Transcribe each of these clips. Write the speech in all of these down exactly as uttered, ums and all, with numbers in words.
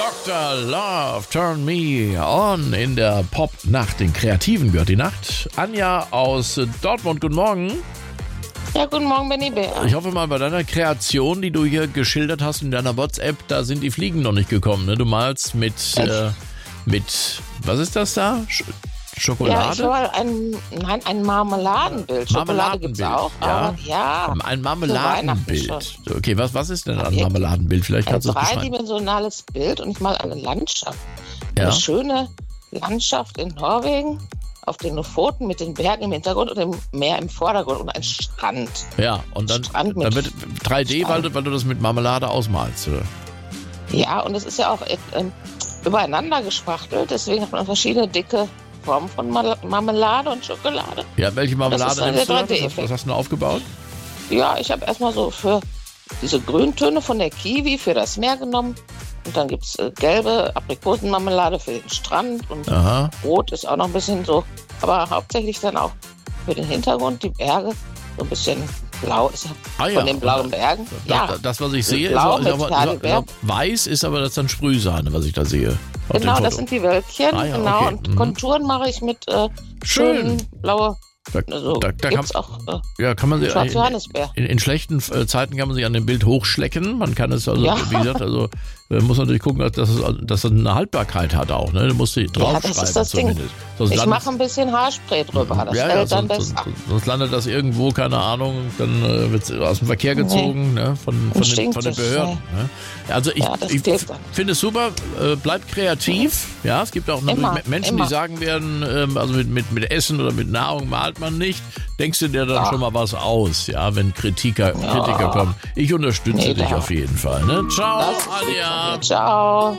Doktor Love, Turn Me On in der Pop-Nacht. Den Kreativen gehört die Nacht. Anja aus Dortmund, guten Morgen. Ja, guten Morgen, Benny Bär. Ich hoffe mal, bei deiner Kreation, die du hier geschildert hast in deiner WhatsApp, da sind die Fliegen noch nicht gekommen. Ne? Du malst mit, äh, mit, was ist das da? Sch- Schokolade? Ja, ich habe ein, nein, ein Marmeladenbild. Schokolade gibt es auch, ja. aber ja. Ein Marmeladenbild. Weihnachten Okay, was, was ist denn ein Ja, Marmeladenbild? Vielleicht Ein kannst du es beschreiben. dreidimensionales Bild und ich mal eine Landschaft. Ja. Eine schöne Landschaft in Norwegen, auf den Lofoten mit den Bergen im Hintergrund und dem Meer im Vordergrund und ein Strand. Ja, und dann, Strand mit dann wird drei D, weil Strand. du, weil du das mit Marmelade ausmalst, oder? Ja, und es ist ja auch äh, übereinander gespachtelt, deswegen hat man verschiedene dicke Formen von Mal- Marmelade und Schokolade. Ja, welche Marmelade ist dann nimmst du? der da? Was, hast- 3 D-Effekt. was hast du denn aufgebaut? Ja, ich habe erstmal so für diese Grüntöne von der Kiwi für das Meer genommen. Und dann gibt es äh, gelbe Aprikosenmarmelade für den Strand und Aha. rot ist auch noch ein bisschen so. Aber hauptsächlich dann auch für den Hintergrund, die Berge, so ein bisschen blau ist ja Ah, ja. von den blauen Bergen. Das, Ja, das, was ich sehe, ist, Blau ist, mit aber, ist, Heidelbeer. ist, weiß ist aber das dann Sprühsahne, was ich da sehe. auf dem genau, Foto. das sind die Wölkchen. Ah, ja, genau, okay. und Mhm. Konturen mache ich mit äh, Schön. schönen blaue. Da, Also da, da kann, gibt's auch äh, ja, kann man sich schwarze in, Johannisbeer. in, in schlechten äh, Zeiten kann man sich an dem Bild hochschlecken. Man kann es also, Ja. wie gesagt, also äh, muss natürlich gucken, dass, dass, es, dass es eine Haltbarkeit hat auch. Ne? Du musst die Ja, draufschreiben das ist das Ding. zumindest. Sonst Ich landet- mache ein bisschen Haarspray drüber, das ja, ja, fällt dann sonst, besser. sonst, sonst landet das irgendwo, keine Ahnung, dann äh, wird es aus dem Verkehr gezogen, ne, von, von, den, stinkt von den es, Behörden. Ne? Also ich, Ja, das ich klebt dann. finde es super, äh, bleibt kreativ. Ja, es gibt auch natürlich Immer, Me- Menschen, immer. die sagen werden, ähm, also mit, mit, mit Essen oder mit Nahrung malt man nicht. Denkst du dir dann Ja. schon mal was aus, ja, wenn Kritiker, Kritiker kommen. Ich unterstütze Nee, dich da- auf jeden Fall. Ne? Ciao, Das ist lieb von Anja. dir. Ciao.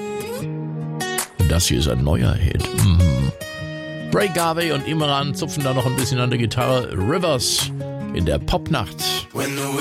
Das hier ist ein neuer Hit. Mhm. Ray Garvey und Imran zupfen da noch ein bisschen an der Gitarre. Rivers in der Popnacht.